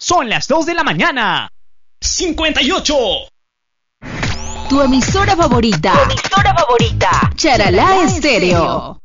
Son las 2 de la mañana. 58. Tu emisora favorita. Charalá Estéreo.